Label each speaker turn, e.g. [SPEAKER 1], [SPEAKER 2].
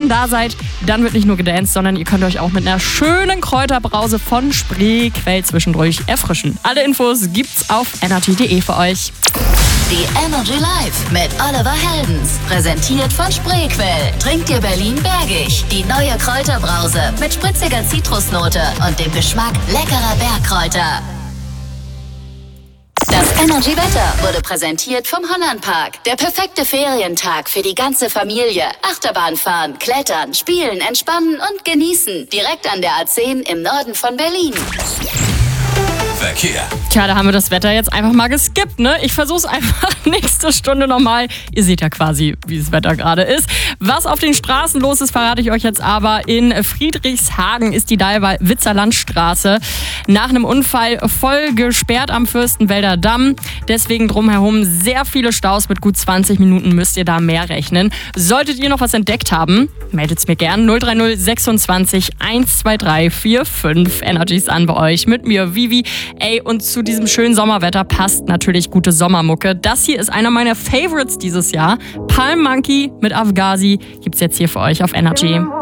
[SPEAKER 1] da seid, dann wird nicht nur gedanced, sondern ihr könnt euch auch mit einer schönen Kräuterbrause von Spreequell zwischendurch erfrischen. Alle Infos gibt's auf energy.de für euch.
[SPEAKER 2] Die Energy Live mit Oliver Heldens. Präsentiert von Spreequell. Trinkt ihr Berlin bergig. Die neue Kräuterbrause mit spritziger Zitrusnote und dem Geschmack leckerer Bergkräuter. Das Energy-Wetter wurde präsentiert vom Hollandpark. Der perfekte Ferientag für die ganze Familie. Achterbahn fahren, klettern, spielen, entspannen und genießen. Direkt an der A10 im Norden von Berlin.
[SPEAKER 3] Verkehr.
[SPEAKER 1] Tja, da haben wir das Wetter jetzt einfach mal geskippt, ne? Ich versuch's einfach nächste Stunde nochmal. Ihr seht ja quasi, wie das Wetter gerade ist. Was auf den Straßen los ist, verrate ich euch jetzt aber. In Friedrichshagen ist die Dalwitzer Landstraße nach einem Unfall voll gesperrt am Fürstenwälder Damm. Deswegen drumherum sehr viele Staus. Mit gut 20 Minuten müsst ihr da mehr rechnen. Solltet ihr noch was entdeckt haben, meldet's mir gern. 030 26 123 45. Energy's an bei euch. Mit mir, Vivi. Ey, und zu diesem schönen Sommerwetter passt natürlich gute Sommermucke. Das hier ist einer meiner Favorites dieses Jahr. Palm Monkey mit Afghazi gibt's jetzt hier für euch auf Energy.